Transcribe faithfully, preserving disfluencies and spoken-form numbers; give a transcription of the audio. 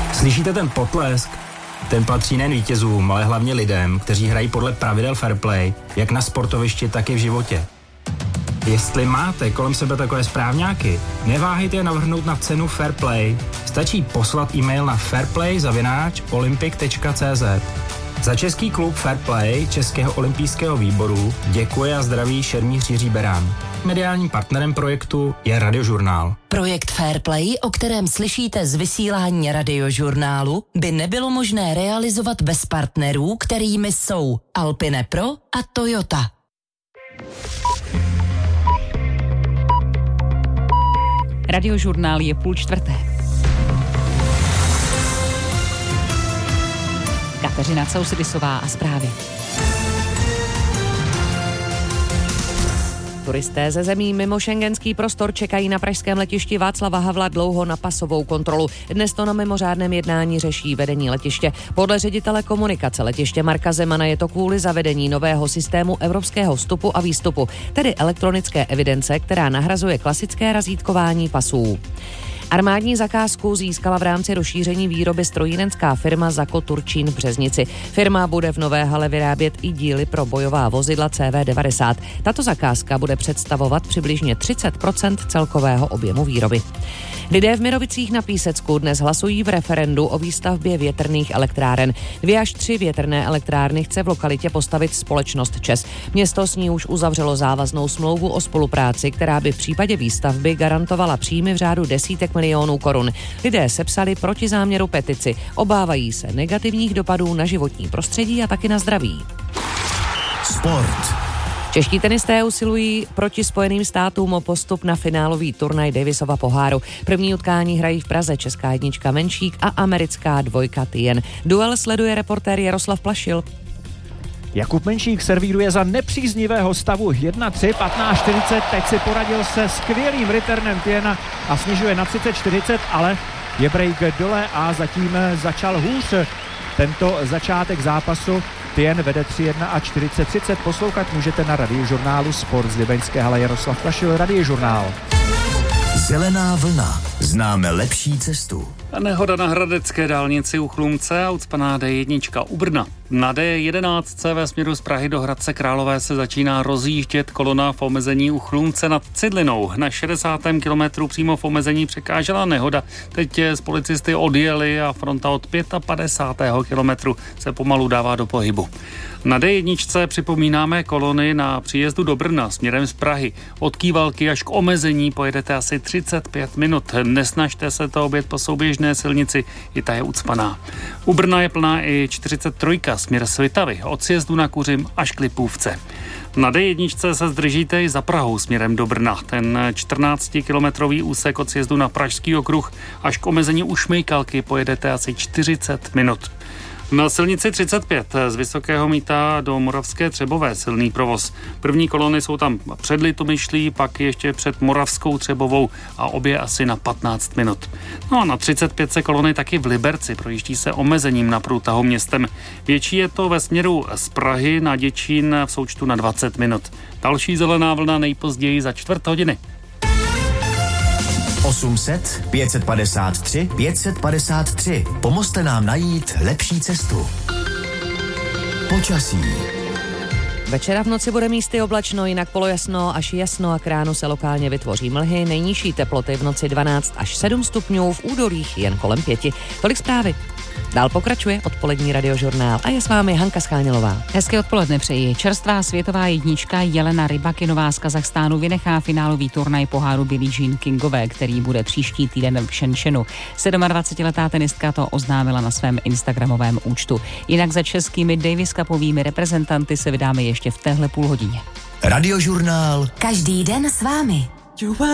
Slyšíte ten potlesk? Ten patří nejen vítězům, ale hlavně lidem, kteří hrají podle pravidel fair play, jak na sportovišti, tak i v životě. Jestli máte kolem sebe takové správňáky, neváhejte je navrhnout na cenu Fair Play. Stačí poslat e-mail na fairplay zavináč olympic tečka cé zet. Za český klub Fair Play Českého olympijského výboru děkuje a zdraví šermíř Jiří Berán. Mediálním partnerem projektu je Radiožurnál. Projekt Fair Play, o kterém slyšíte z vysílání Radiožurnálu, by nebylo možné realizovat bez partnerů, kterými jsou Alpine Pro a Toyota. Radiožurnál je půl čtvrté. Kateřina Causidisová a zprávy. Turisté ze zemí mimo šengenský prostor čekají na pražském letišti Václava Havla dlouho na pasovou kontrolu. Dnes to na mimořádném jednání řeší vedení letiště. Podle ředitele komunikace letiště Marka Zemana je to kvůli zavedení nového systému evropského vstupu a výstupu, tedy elektronické evidence, která nahrazuje klasické razítkování pasů. Armádní zakázku získala v rámci rozšíření výroby strojírenská firma Zako Turčín v Březnici. Firma bude v nové hale vyrábět i díly pro bojová vozidla C V devadesát. Tato zakázka bude představovat přibližně třicet procent celkového objemu výroby. Lidé v Mirovicích na Písecku dnes hlasují v referendu o výstavbě větrných elektráren. Dvě až tři větrné elektrárny chce v lokalitě postavit společnost ČEZ. Město s ní už uzavřelo závaznou smlouvu o spolupráci, která by v případě výstavby garantovala příjmy v řádu desítek milionů korun. Lidé sepsali proti záměru petici. Obávají se negativních dopadů na životní prostředí a taky na zdraví. Sport. Čeští tenisté usilují proti Spojeným státům o postup na finálový turnaj Davisova poháru. První utkání hrají v Praze česká jednička Menšík a americká dvojka Tien. Duel sleduje reportér Jaroslav Plašil. Jakub Menšík servíruje za nepříznivého stavu jedna tři, patnáct čtyřicet, teď si poradil se skvělým returnem Tiena a snižuje na třicet čtyřicet, ale je break dole a zatím začal hůř tento začátek zápasu. Tien vede tři jedna a čtyřicet třicet. Poslouchat můžete na Radiožurnálu Sport z Libeňské hale. Jaroslav Plašil, Radiožurnál. Zelená vlna. Známe lepší cestu. Nehoda na hradecké dálnici u Chlumce a ucpaná D jedna u Brna. Na D jedenáct ve směru z Prahy do Hradce Králové se začíná rozjíždět kolona v omezení u Chlumce nad Cidlinou. Na šedesátém kilometru přímo v omezení překážela nehoda. Teď z policisty odjeli a fronta od padesátého pátého kilometru se pomalu dává do pohybu. Na D jedna připomínáme kolony na příjezdu do Brna směrem z Prahy. Od Kývalky až k omezení pojedete asi třicet pět minut. Nesnažte se to objet po souběžné silnici, i ta je ucpaná. U Brna je plná i čtyřicet tři směr Svitavy, od sjezdu na Kuřim až k Lipůvce. Na D jedna se zdržíte i za Prahou směrem do Brna. Ten čtrnáctikilometrový úsek od sjezdu na Pražský okruh až k omezení u Šmejkalky pojedete asi čtyřicet minut. Na silnici třicet pět z Vysokého Mýta do Moravské Třebové silný provoz. První kolony jsou tam před Litomyšlí, pak ještě před Moravskou Třebovou a obě asi na patnáct minut. No a na třicet pět se kolony taky v Liberci, projíždí se omezením na průtahu městem. Větší je to ve směru z Prahy na Děčín v součtu na dvacet minut. Další zelená vlna nejpozději za čtvrt hodiny. osm set, pět set padesát tři, pět set padesát tři. Pomozte nám najít lepší cestu. Počasí. Večera v noci bude místy oblačno, jinak polojasno až jasno a k ránu se lokálně vytvoří mlhy. Nejnižší teploty v noci dvanáct až sedm stupňů, v údolích jen kolem pěti. Tolik zprávy. Dál pokračuje odpolední Radiožurnál a je s vámi Hanka Schánělová. Hezké odpoledne přeji. Čerstvá světová jednička Jelena Rybakinová z Kazachstánu vynechá finálový turnaj poháru Billie Jean Kingové, který bude příští týden v Shenzhenu. sedmadvacetiletá tenistka to oznámila na svém instagramovém účtu. Jinak za českými Davis Cupovými reprezentanty se vydáme ještě v téhle půl hodině. Radiožurnál. Každý den s vámi.